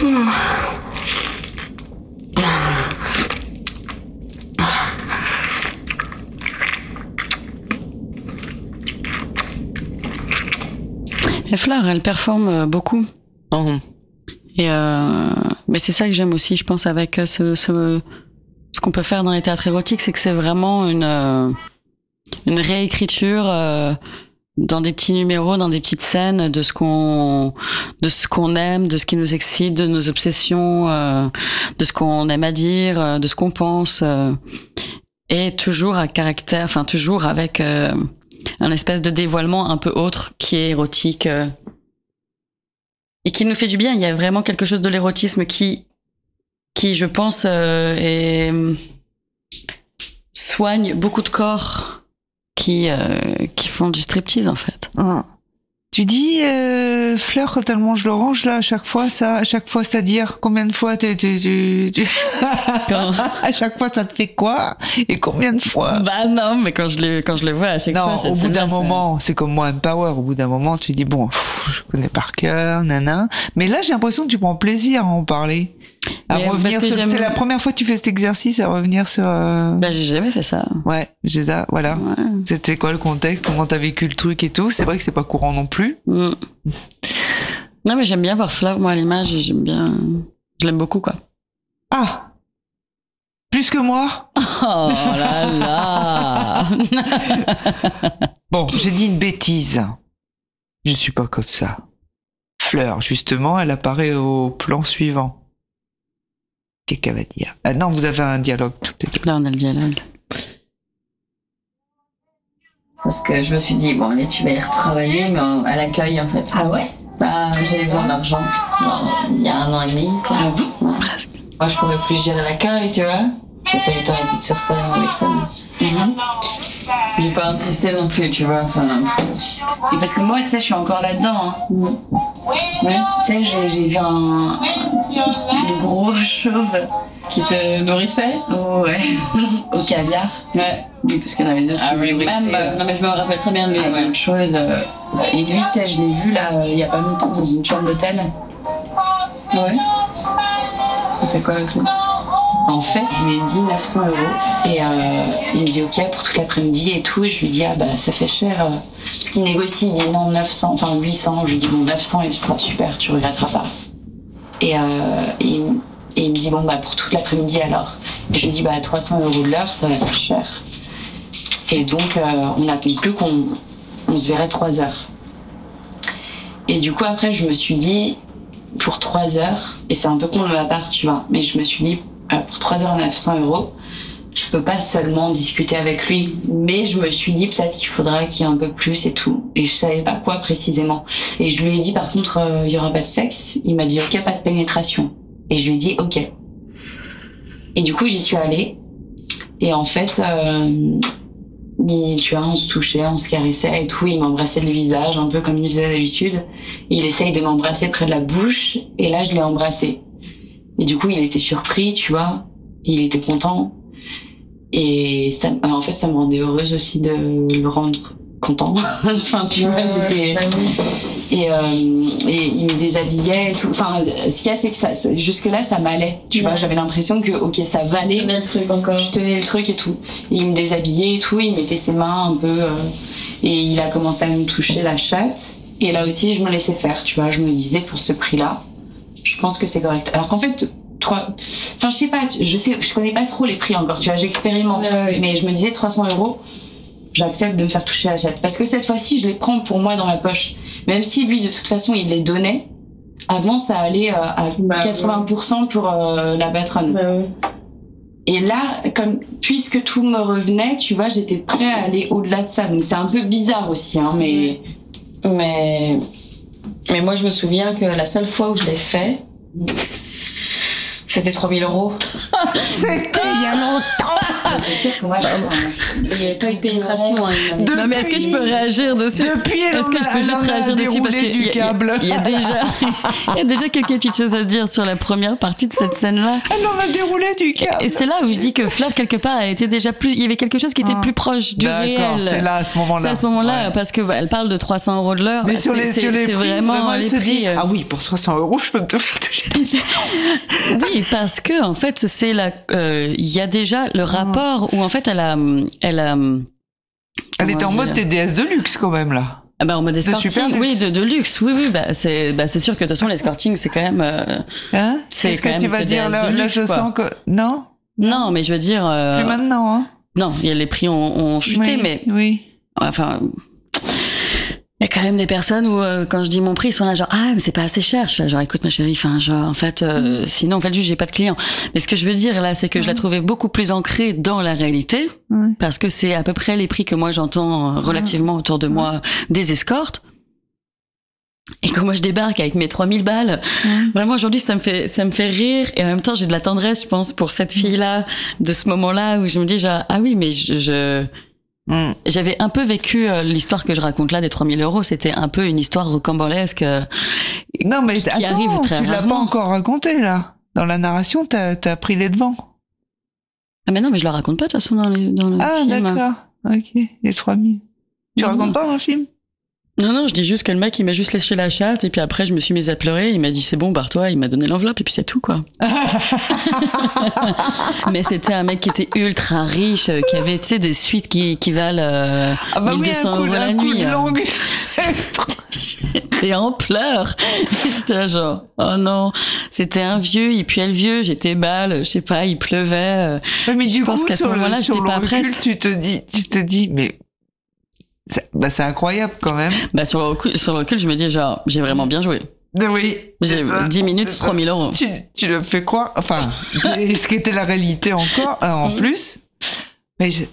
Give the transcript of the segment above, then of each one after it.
Et Fleur, elle performe beaucoup. Oh. Et mais c'est ça que j'aime aussi, je pense, avec ce qu'on peut faire dans les théâtres érotiques, c'est que c'est vraiment une réécriture dans des petits numéros, dans des petites scènes de ce qu'on aime, de ce qui nous excite, de nos obsessions, de ce qu'on aime à dire, de ce qu'on pense, et toujours à caractère, enfin toujours avec un espèce de dévoilement un peu autre qui est érotique et qui nous fait du bien. Il y a vraiment quelque chose de l'érotisme qui je pense soigne beaucoup de corps qui font du striptease en fait. Ah. Tu dis Fleur, quand elle mange l'orange là, à chaque fois ça dire combien de fois à chaque fois ça te fait quoi et combien de fois? Bah non, mais quand je le vois à chaque fois, au bout d'un moment, c'est comme moi Empower, au bout d'un moment tu dis bon, je connais par cœur, nana, mais là j'ai l'impression que tu prends plaisir à en parler. À revenir sur, c'est la première fois que tu fais cet exercice, à revenir sur Bah j'ai jamais fait ça. Ouais, j'ai ça, voilà. Ouais. C'était quoi le contexte, comment t'as vécu le truc et tout. C'est vrai que c'est pas courant non plus. Non mais j'aime bien voir Fleur, moi, à l'image, j'aime bien, je l'aime beaucoup, quoi. Ah, plus que moi. Oh là là. Bon, j'ai dit une bêtise, je suis pas comme ça. Fleur, justement, elle apparaît au plan suivant. Qu'est-ce qu'elle va dire? Ah non, vous avez un dialogue toutes les deux. Là, on a le dialogue. Parce que je me suis dit, bon, allez, tu vas y retravailler, mais à l'accueil, en fait. Ah ouais? Bah, j'avais besoin d'argent. Il y a 1 an et demi. Ah oui? Ouais. Presque. Moi, je pourrais plus gérer l'accueil, tu vois. J'ai pas eu le temps d'être sur scène avec ça. J'ai pas insisté non plus, tu vois. Enfin. Et parce que moi, tu sais, je suis encore là-dedans. Hein. Ouais. Tu sais, j'ai vu un gros chauve qui te nourrissait. Ouais. Au caviar. Ouais. Oui, parce qu'il y en avait deux qui me nourrissaient. Non, mais je me rappelle très bien de lui. Autre chose. Et lui, tu sais, je l'ai vu là, il y a pas longtemps dans une chambre d'hôtel. Ouais. Il fait quoi avec lui? En fait, je lui ai dit 900 €. Et il me dit OK pour toute l'après-midi et tout. Et je lui dis, ah bah ça fait cher. Parce qu'il négocie, il dit non, 900, enfin 800. Je lui dis bon, 900 et ce sera super, tu regretteras pas. Et il me dit bon, bah pour toute l'après-midi alors. Et je lui dis bah 300 € de l'heure, ça va être cher. Et donc, on a conclu qu'on se verrait 3 heures. Et du coup, après, je me suis dit, pour 3 heures, et c'est un peu con de ma part, tu vois, mais je me suis dit, pour 3 heures, 900 €, je peux pas seulement discuter avec lui, mais je me suis dit peut-être qu'il faudra qu'il y ait un peu plus et tout. Et je savais pas quoi précisément. Et je lui ai dit, par contre, il y aura pas de sexe. Il m'a dit, OK, pas de pénétration. Et je lui ai dit, OK. Et du coup, j'y suis allée. Et en fait, tu vois, on se touchait, on se caressait et tout. Il m'embrassait le visage, un peu comme il faisait d'habitude. Et il essaye de m'embrasser près de la bouche. Et là, je l'ai embrassé. Et du coup, il était surpris, tu vois. Il était content. Et ça, en fait, ça me rendait heureuse aussi de le rendre content. Enfin, tu vois, j'étais... Et il me déshabillait et tout. Enfin, ce qu'il y a, c'est que jusque-là, ça m'allait. Tu vois, j'avais l'impression que, OK, ça valait. Tu tenais le truc encore. Je tenais le truc et tout. Et il me déshabillait et tout. Il mettait ses mains un peu... et il a commencé à me toucher la chatte. Et là aussi, je me laissais faire, tu vois. Je me disais, pour ce prix-là, je pense que c'est correct. Alors qu'en fait... Enfin, je sais pas, je connais pas trop les prix encore, tu vois, j'expérimente. Oui. Mais je me disais 300 €, j'accepte de me faire toucher la chatte. Parce que cette fois-ci, je les prends pour moi dans ma poche. Même si lui, de toute façon, il les donnait, avant, ça allait à 80% pour la patronne. Et là, puisque tout me revenait, tu vois, j'étais prêt à aller au-delà de ça. Donc c'est un peu bizarre aussi, hein, mais moi, je me souviens que la seule fois où je l'ai fait, c'était 3 000 €. C'était il y a longtemps. C'est sûr que moi, Il n'y avait pas eu de pénétration. Hein, Non, mais est-ce que je peux réagir dessus? Depuis, Est-ce que je peux juste réagir dessus parce qu'il y a déjà quelques petites choses à dire sur la première partie de cette scène-là. Elle en a déroulé du câble. Et c'est là où je dis que Fleur, quelque part, a été déjà plus. Il y avait quelque chose qui était plus proche du réel. C'est là, à ce moment-là. C'est à ce moment-là, Ouais. parce que elle parle de 300 € de l'heure. Mais sur les prix, vraiment, elle les se prix, dit ah oui, pour 300 € je peux me te faire toucher. Oui, parce que en fait, c'est la. Il y a déjà le rapport où en fait, elle était en mode TDS de luxe quand même là. Ah bah en mode escorting, super luxe. oui, de luxe, oui, c'est sûr que de toute façon l'escorting c'est quand même. Hein? C'est Qu'est-ce quand que même tu vas TDS dire là, de là luxe, je quoi. sens que non. Non, mais je veux dire. Plus maintenant, hein. Non, les prix ont chuté, Oui, mais oui. enfin. Il y a quand même des personnes où, quand je dis mon prix, ils sont là genre, ah, mais c'est pas assez cher. Je suis là genre, écoute, ma chérie, enfin, genre, en fait, sinon, en fait, juste, j'ai pas de clients. Mais ce que je veux dire, là, c'est que je la trouvais beaucoup plus ancrée dans la réalité, parce que c'est à peu près les prix que moi, j'entends relativement autour de moi des escortes. Et quand moi, je débarque avec mes 3000 balles, vraiment, aujourd'hui, ça me fait rire. Et en même temps, j'ai de la tendresse, je pense, pour cette fille-là, de ce moment-là, où je me dis genre, ah oui, mais j'avais un peu vécu l'histoire que je raconte là des 3000 €. C'était un peu une histoire rocambolesque Non, mais qui attends, arrive très tu l'as pas rarement. encore raconté là. Dans la narration, t'as pris les devants. Ah mais non, mais je la raconte pas de toute façon dans le Ah film. d'accord, ok, les 3000. Tu Non, racontes non. pas dans le film? Non, je dis juste que le mec il m'a juste léché la chatte et puis après je me suis mise à pleurer. Il m'a dit c'est bon, barre-toi. Il m'a donné l'enveloppe et puis c'est tout quoi. Mais c'était un mec qui était ultra riche, qui avait tu sais des suites qui valent 1200 € la nuit. langue. J'étais en pleurs. J'étais là genre, oh non, c'était un vieux, il puait le vieux, j'étais balle, je sais pas, il pleuvait. Ouais, mais du pense coup, qu'à ce sur moment-là, le j'étais pas recul, prête. tu te dis, mais c'est incroyable quand même. Bah, sur le recul, je me dis genre, j'ai vraiment bien joué. Oui. J'ai c'est ça, 10 minutes, c'est ça. 3000 €. Tu le fais croire, enfin, ce qui était la réalité encore, en plus. Mais je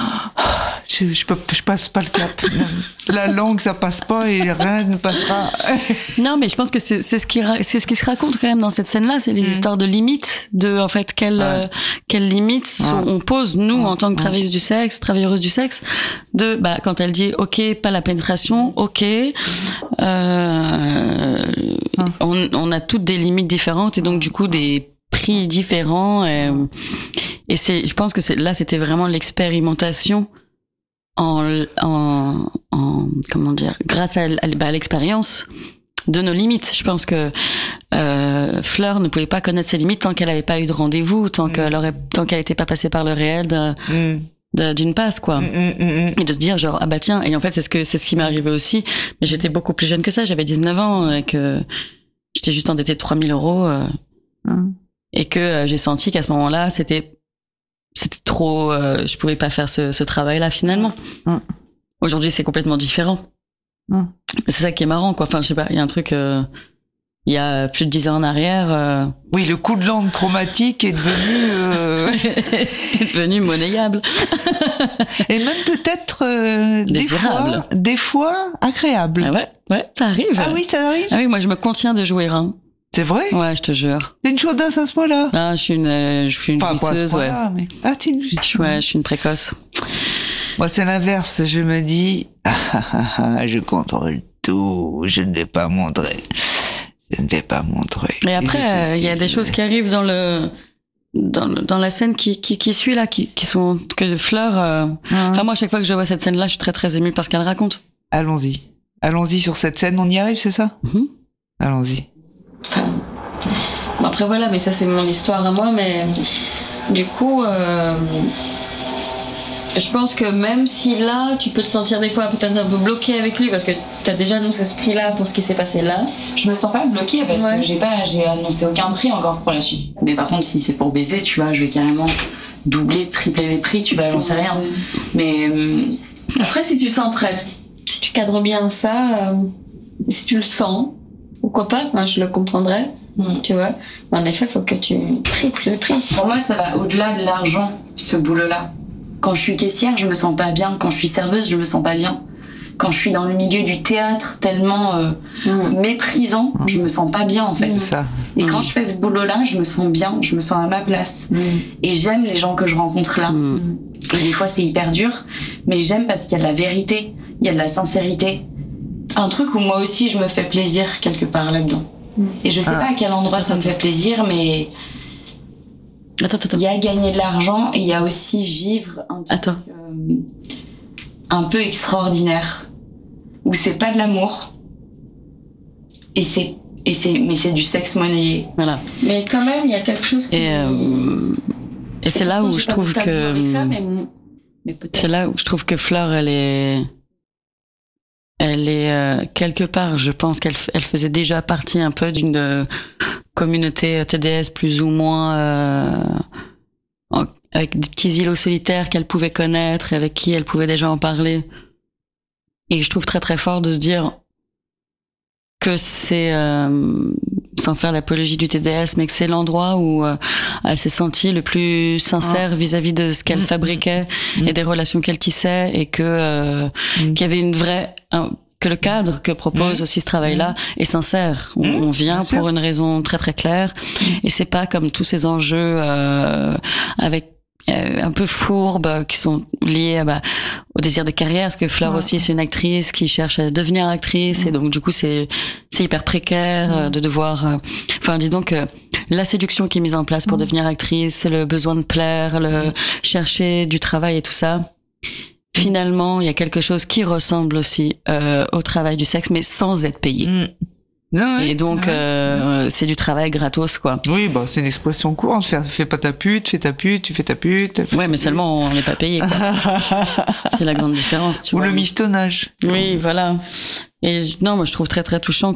passe pas le cap. La langue, ça passe pas et rien ne passera. Non, mais je pense que c'est ce qui se raconte quand même dans cette scène-là, c'est les histoires de limites, de en fait quelles limites on pose nous en tant que travailleuses du sexe, travailleuses du sexe, de bah quand elle dit ok, pas la pénétration, ok, on a toutes des limites différentes et donc du coup des prix différents et je pense que c'était vraiment l'expérimentation en comment dire, grâce à l'expérience de nos limites. Je pense que Fleur ne pouvait pas connaître ses limites tant qu'elle n'avait pas eu de rendez-vous, tant qu'elle n'était pas passée par le réel d'une passe quoi. Et de se dire genre ah bah tiens, et en fait c'est ce qui m'est arrivé aussi, mais j'étais beaucoup plus jeune que ça, j'avais 19 ans et que j'étais juste endettée de 3000 € et que j'ai senti qu'à ce moment-là c'était trop je pouvais pas faire ce travail-là finalement. Aujourd'hui, c'est complètement différent. C'est ça qui est marrant quoi. Enfin, je sais pas, il y a un truc il y a plus de 10 ans en arrière Oui, le coup de langue chromatique est devenu est devenu monnayable. et même peut-être Désirable. des fois agréable. Ah ouais, ça arrive. Ah oui, ça arrive. Ah oui, moi je me contiens de jouer hein. C'est vrai. Ouais, je te jure. T'es une chaudasse à ce point-là. Ah, je suis une jouisseuse, ouais. Mais... Ah, t'es une... Je suis une précoce. Moi, c'est l'inverse. Je me dis, je contrôle tout. Je ne vais pas montrer. Et après, il y a des choses qui arrivent dans la scène qui suit là, qui sont que Fleur. Enfin, moi, à chaque fois que je vois cette scène-là, je suis très très émue parce qu'elle raconte. Allons-y sur cette scène. On y arrive, c'est ça? Allons-y. Enfin, bon après voilà, mais ça c'est mon histoire à moi, mais du coup je pense que même si là tu peux te sentir des fois peut-être un peu bloqué avec lui parce que t'as déjà annoncé ce prix là pour ce qui s'est passé là. Je me sens pas bloquée parce que j'ai annoncé aucun prix encore pour la suite. Mais par contre, si c'est pour baiser, tu vois, je vais carrément doubler, tripler les prix, tu vois, j'en sais rien. Mais après, si tu sens prête, si tu cadres bien ça, si tu le sens, pourquoi pas, enfin, je le comprendrais, tu vois. Mais en effet, il faut que tu triples le prix. Pour moi, ça va au-delà de l'argent, ce boulot-là. Quand je suis caissière, je me sens pas bien. Quand je suis serveuse, je me sens pas bien. quand je suis dans le milieu du théâtre tellement méprisant, je me sens pas bien en fait. Ça. Et quand je fais ce boulot-là, je me sens bien, je me sens à ma place. Et j'aime les gens que je rencontre là. Et des fois c'est hyper dur, mais j'aime parce qu'il y a de la vérité, il y a de la sincérité. Un truc où moi aussi je me fais plaisir quelque part là-dedans. Et je sais pas à quel endroit ça me fait plaisir, mais il y a gagner de l'argent et il y a aussi vivre un truc un peu extraordinaire où c'est pas de l'amour mais c'est du sexe monnayé. Voilà. Mais quand même, il y a quelque chose qui... Et c'est là où je trouve que... C'est là où je trouve que Fleur, elle est quelque part, je pense qu'elle faisait déjà partie un peu d'une communauté TDS plus ou moins avec des petits îlots solitaires qu'elle pouvait connaître et avec qui elle pouvait déjà en parler. Et je trouve très très fort de se dire que c'est, sans faire l'apologie du TDS, mais que c'est l'endroit où elle s'est sentie le plus sincère vis-à-vis de ce qu'elle fabriquait et des relations qu'elle tissait, et que qu'il y avait une vraie... que le cadre que propose aussi ce travail-là est sincère. On vient pour une raison très très claire, et c'est pas comme tous ces enjeux avec un peu fourbes qui sont liés au désir de carrière, parce que Fleur aussi c'est une actrice qui cherche à devenir actrice, et donc du coup c'est hyper précaire de devoir enfin disons que la séduction qui est mise en place pour devenir actrice, le besoin de plaire, le chercher du travail et tout ça, finalement il y a quelque chose qui ressemble aussi au travail du sexe, mais sans être payé. Et donc c'est du travail gratos, quoi. Oui, bah c'est une expression courante. Fais pas ta pute, fais ta pute, tu fais ta pute. Ouais, mais seulement on n'est pas payé, quoi. C'est la grande différence, tu vois. Ou le michetonnage. Oui, voilà. Et non, moi je trouve très très touchant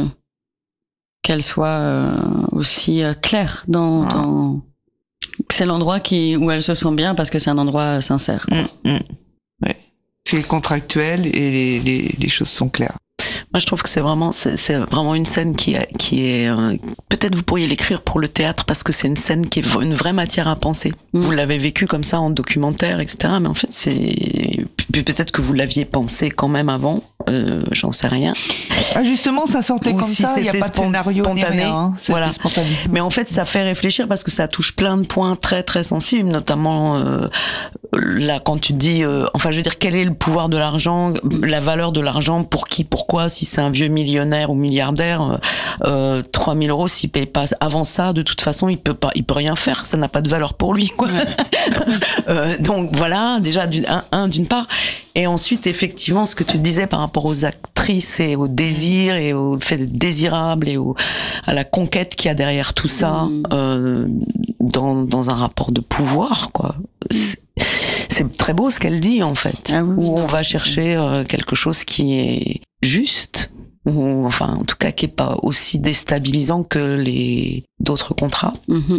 qu'elle soit aussi claire dans c'est l'endroit où elle se sent bien, parce que c'est un endroit sincère, quoi. Ouais. C'est contractuel et les choses sont claires. Moi, je trouve que c'est vraiment une scène qui est peut-être vous pourriez l'écrire pour le théâtre, parce que c'est une scène qui est une vraie matière à penser. Vous l'avez vécu comme ça en documentaire, etc. Mais en fait, peut-être que vous l'aviez pensé quand même avant. J'en sais rien. Ah, justement, ça sortait comme ça. Il n'y a pas de scénario spontané. Ni rien, hein. Voilà. Spontané. Mais en fait, ça fait réfléchir, parce que ça touche plein de points très très sensibles, notamment là quand tu dis, enfin, je veux dire, quel est le pouvoir de l'argent, la valeur de l'argent, pour qui, pourquoi, si c'est un vieux millionnaire ou milliardaire, 3 000 euros, s'il paye pas avant ça, de toute façon, il peut rien faire, ça n'a pas de valeur pour lui, quoi. Donc voilà, déjà d'une part. Et ensuite, effectivement, ce que tu disais par rapport aux actrices et au désir et au fait d'être désirable et à la conquête qu'il y a derrière tout ça, dans un rapport de pouvoir, quoi. C'est très beau ce qu'elle dit, en fait. Où on va chercher quelque chose qui est juste, ou enfin, en tout cas, qui est pas aussi déstabilisant que les d'autres contrats.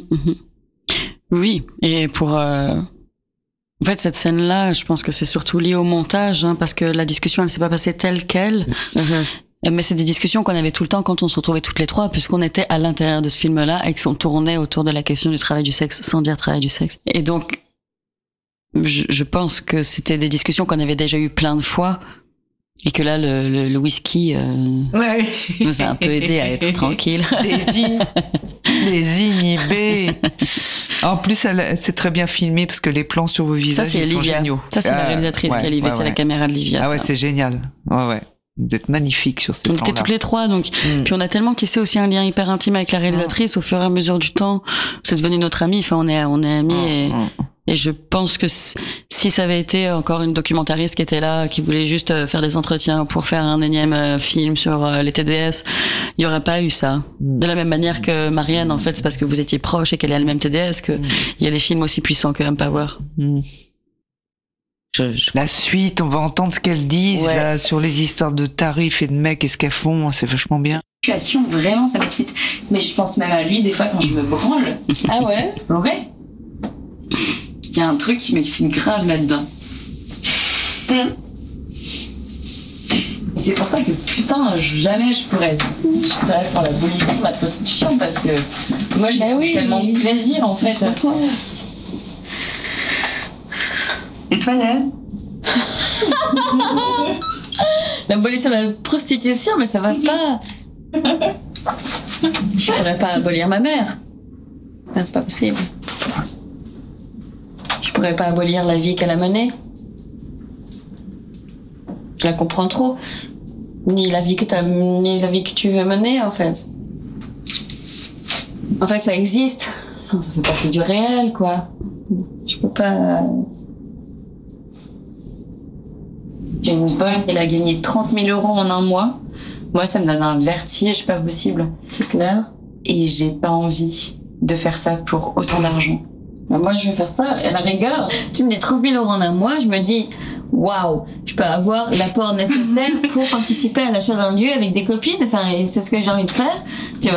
Oui, et pour... En fait, cette scène-là, je pense que c'est surtout lié au montage, hein, parce que la discussion, elle s'est pas passée telle quelle. Mais c'est des discussions qu'on avait tout le temps quand on se retrouvait toutes les trois, puisqu'on était à l'intérieur de ce film-là et qu'on tournait autour de la question du travail du sexe, sans dire travail du sexe. Et donc, je pense que c'était des discussions qu'on avait déjà eues plein de fois, et que là, le whisky nous a un peu aidé à être tranquille. Les inhibés. En plus, c'est très bien filmé, parce que les plans sur vos visages, ça, c'est Olivia. Sont géniaux. Ça, c'est la réalisatrice qui a livré, c'est la caméra de Livia. Ah ouais, c'est génial. Ouais. Vous êtes magnifique sur ces plans-là. On était toutes les trois, donc. Puis on a tellement tissé aussi un lien hyper intime avec la réalisatrice au fur et à mesure du temps. C'est devenu notre amie. Enfin, on est amis et je pense que si ça avait été encore une documentariste qui était là, qui voulait juste faire des entretiens pour faire un énième film sur les TDS, il y aurait pas eu ça. De la même manière que Marianne, en fait, c'est parce que vous étiez proche et qu'elle est elle-même TDS que il y a des films aussi puissants que Empower. La suite, on va entendre ce qu'elles disent là, sur les histoires de tarifs et de mecs et ce qu'elles font, c'est vachement bien. Situation, vraiment, ça m'excite. Mais je pense même à lui des fois quand je me branle. Ah ouais? Ouais. Il y a un truc qui m'excite grave là-dedans. C'est pour ça que putain, jamais je serais pour l'abolition de la prostitution, parce que moi j'ai tellement de plaisir en fait. Et toi, Yann? L'abolition de la prostitution, mais ça va pas. Je pourrais pas abolir ma mère. Enfin, c'est pas possible. Je pourrais pas abolir la vie qu'elle a menée. Je la comprends trop. Ni la vie que tu veux mener, en fait. En fait, ça existe. Ça fait partie du réel, quoi. Je peux pas... J'ai une bonne, elle a gagné 30 000 euros en un mois. Moi, ça me donne un vertige, pas possible. C'est clair. Et j'ai pas envie de faire ça pour autant d'argent. Ben, moi, je vais faire ça. Et à la rigueur, tu me dis 30 000 euros en un mois, je me dis, waouh, je peux avoir l'apport nécessaire pour participer à l'achat d'un lieu avec des copines. Enfin, c'est ce que j'ai envie de faire. Tu vois.